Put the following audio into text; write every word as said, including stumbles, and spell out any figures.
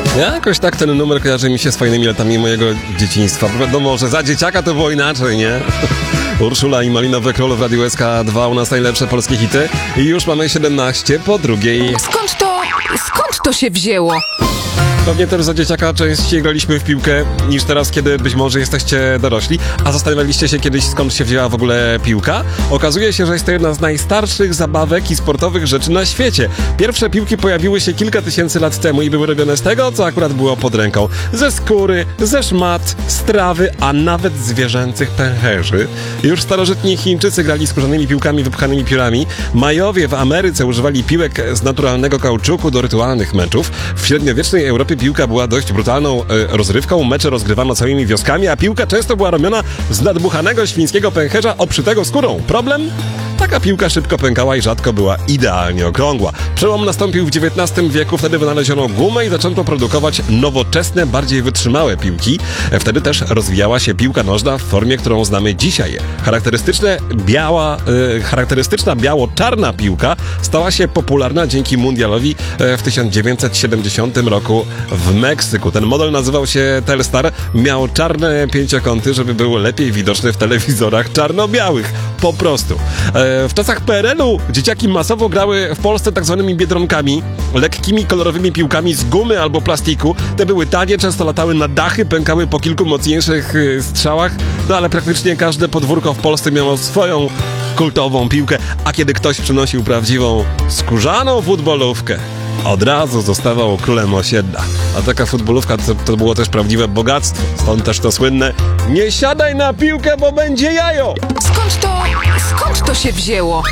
Jakoś tak ten numer kojarzy mi się z fajnymi latami mojego dzieciństwa. Wiadomo, że za dzieciaka to było inaczej, nie? Urszula i Malinowy Król w Radiu S K dwa, u nas najlepsze polskie hity. I już mamy siedemnaście po drugiej. Skąd to, skąd to się wzięło? Pewnie też za dzieciaka częściej graliśmy w piłkę niż teraz, kiedy być może jesteście dorośli. A zastanawialiście się kiedyś, skąd się wzięła w ogóle piłka? Okazuje się, że jest to jedna z najstarszych zabawek i sportowych rzeczy na świecie. Pierwsze piłki pojawiły się kilka tysięcy lat temu i były robione z tego, co akurat było pod ręką. Ze skóry, ze szmat, z trawy, a nawet zwierzęcych pęcherzy. Już starożytni Chińczycy grali skórzanymi piłkami wypchanymi piórami. Majowie w Ameryce używali piłek z naturalnego kauczuku do rytualnych meczów. W średniowiecznej Europie piłka była dość brutalną e, rozrywką, mecze rozgrywano całymi wioskami, a piłka często była robiona z nadmuchanego świńskiego pęcherza obszytego skórą. Problem? Taka piłka szybko pękała i rzadko była idealnie okrągła. Przełom nastąpił w dziewiętnastym wieku, wtedy wynaleziono gumę i zaczęto produkować nowoczesne, bardziej wytrzymałe piłki. Wtedy też rozwijała się piłka nożna w formie, którą znamy dzisiaj. Charakterystyczne biała, e, charakterystyczna biało-czarna piłka stała się popularna dzięki mundialowi e, w tysiąc dziewięćset siedemdziesiątym roku w Meksyku. Ten model nazywał się Telstar, miał czarne pięciokąty, żeby był lepiej widoczny w telewizorach czarno-białych. Po prostu. E, w czasach P R L-u dzieciaki masowo grały w Polsce tak zwanymi biedronkami, lekkimi, kolorowymi piłkami z gumy albo plastiku. Te były tanie, często latały na dachy, pękały po kilku mocniejszych y, strzałach, no ale praktycznie każde podwórko w Polsce miało swoją kultową piłkę, a kiedy ktoś przynosił prawdziwą skórzaną futbolówkę, od razu zostawał królem osiedla. A taka futbolówka to, to było też prawdziwe bogactwo. Stąd też to słynne: nie siadaj na piłkę, bo będzie jajo! Skąd to, skąd to się wzięło?